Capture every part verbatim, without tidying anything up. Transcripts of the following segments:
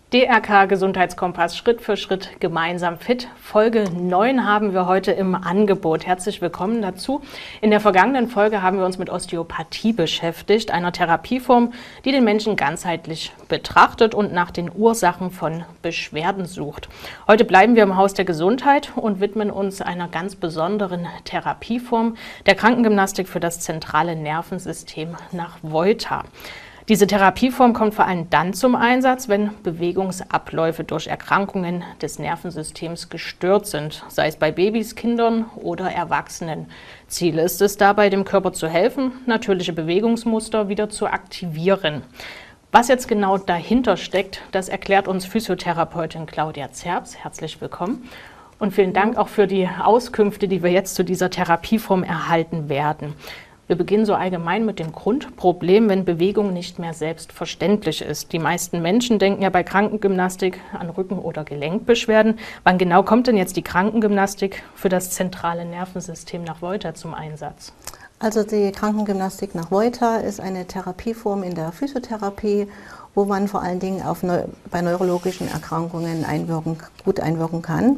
D R K Gesundheitskompass Schritt für Schritt gemeinsam fit. Folge neun haben wir heute im Angebot. Herzlich willkommen dazu. In der vergangenen Folge haben wir uns mit Osteopathie beschäftigt, einer Therapieform, die den Menschen ganzheitlich betrachtet und nach den Ursachen von Beschwerden sucht. Heute bleiben wir im Haus der Gesundheit und widmen uns einer ganz besonderen Therapieform, der Krankengymnastik für das zentrale Nervensystem nach Volta. Diese Therapieform kommt vor allem dann zum Einsatz, wenn Bewegungsabläufe durch Erkrankungen des Nervensystems gestört sind, sei es bei Babys, Kindern oder Erwachsenen. Ziel ist es dabei, dem Körper zu helfen, natürliche Bewegungsmuster wieder zu aktivieren. Was jetzt genau dahinter steckt, das erklärt uns Physiotherapeutin Claudia Zerbs. Herzlich willkommen und vielen Dank auch für die Auskünfte, die wir jetzt zu dieser Therapieform erhalten werden. Wir beginnen so allgemein mit dem Grundproblem, wenn Bewegung nicht mehr selbstverständlich ist. Die meisten Menschen denken ja bei Krankengymnastik an Rücken- oder Gelenkbeschwerden. Wann genau kommt denn jetzt die Krankengymnastik für das zentrale Nervensystem nach Volta zum Einsatz? Also die Krankengymnastik nach Volta ist eine Therapieform in der Physiotherapie, wo man vor allen Dingen auf Neu- bei neurologischen Erkrankungen einwirken, gut einwirken kann.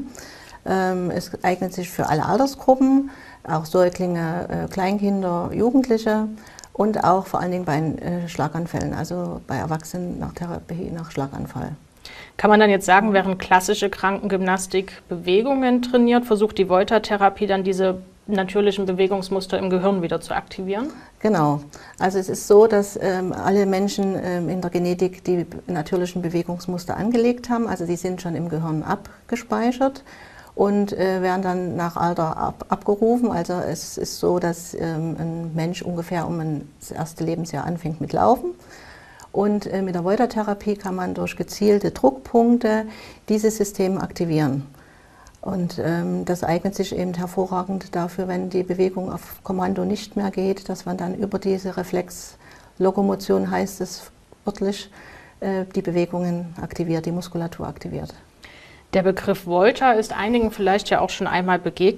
Ähm, es eignet sich für alle Altersgruppen, auch Säuglinge, äh, Kleinkinder, Jugendliche und auch vor allen Dingen bei äh, Schlaganfällen, also bei Erwachsenen nach Therapie nach Schlaganfall. Kann man dann jetzt sagen, während klassische Krankengymnastik Bewegungen trainiert, versucht die Volta-Therapie dann diese natürlichen Bewegungsmuster im Gehirn wieder zu aktivieren? Genau. Also es ist so, dass ähm, alle Menschen ähm, in der Genetik die natürlichen Bewegungsmuster angelegt haben, also die sind schon im Gehirn abgespeichert und äh, werden dann nach Alter ab, abgerufen. Also es ist so, dass ähm, ein Mensch ungefähr um ein, das erste Lebensjahr anfängt mit Laufen. Und äh, mit der Volta-Therapie kann man durch gezielte Druckpunkte dieses System aktivieren. Und ähm, das eignet sich eben hervorragend dafür, wenn die Bewegung auf Kommando nicht mehr geht, dass man dann über diese Reflexlokomotion, heißt es wörtlich, äh, die Bewegungen aktiviert, die Muskulatur aktiviert. Der Begriff Volta ist einigen vielleicht ja auch schon einmal begegnet.